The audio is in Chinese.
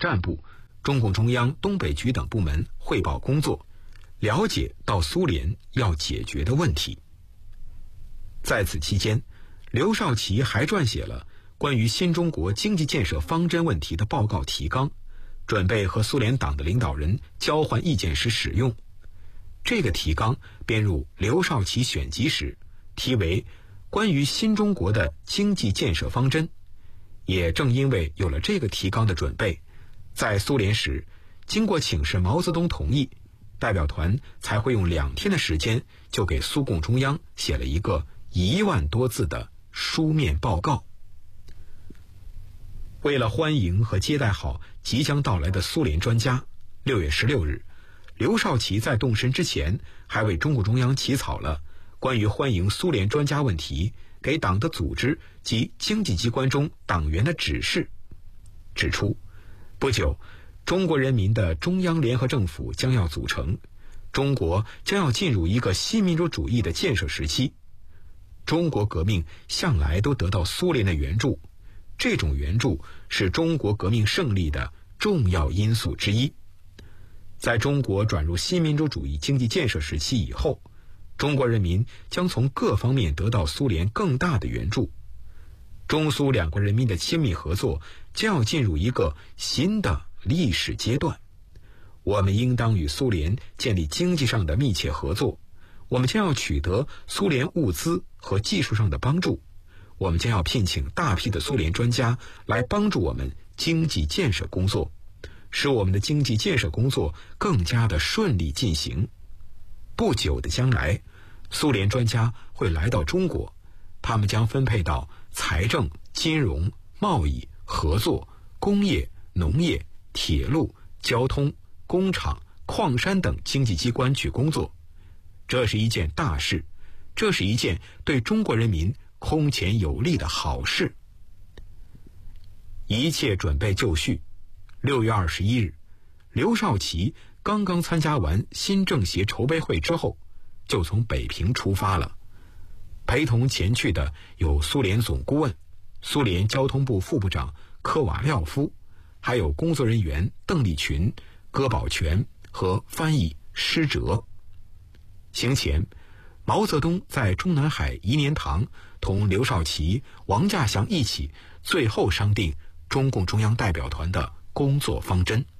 战部、中共中央东北局等部门汇报工作，了解到苏联要解决的问题。在此期间，刘少奇还撰写了关于新中国经济建设方针问题的报告提纲，准备和苏联党的领导人交换意见时使用。这个提纲编入刘少奇选集时，题为《关于新中国的经济建设方针》。也正因为有了这个提纲的准备，在苏联时，经过请示毛泽东同意，代表团才会用2天的时间就给苏共中央写了一个1万多字的书面报告。为了欢迎和接待好即将到来的苏联专家，6月16日，刘少奇在动身之前还为中共中央起草了关于欢迎苏联专家问题给党的组织及经济机关中党员的指示，指出不久中国人民的中央联合政府将要组成，中国将要进入一个新民主主义的建设时期。中国革命向来都得到苏联的援助，这种援助是中国革命胜利的重要因素之一。在中国转入新民主主义经济建设时期以后，中国人民将从各方面得到苏联更大的援助，中苏2国人民的亲密合作将要进入一个新的历史阶段。我们应当与苏联建立经济上的密切合作，我们将要取得苏联物资和技术上的帮助，我们将要聘请大批的苏联专家来帮助我们经济建设工作，使我们的经济建设工作更加的顺利进行。不久的将来，苏联专家会来到中国，他们将分配到财政、金融、贸易、合作、工业、农业、铁路、交通、工厂、矿山等经济机关去工作。这是一件大事，这是一件对中国人民空前有利的好事。一切准备就绪。6月21日，刘少奇刚刚参加完新政协筹备会之后，就从北平出发了。陪同前去的有苏联总顾问、苏联交通部副部长科瓦廖夫，还有工作人员邓丽群、戈宝全和翻译施哲。行前，毛泽东在中南海颐年堂同刘少奇、王稼祥一起最后商定中共中央代表团的工作方针。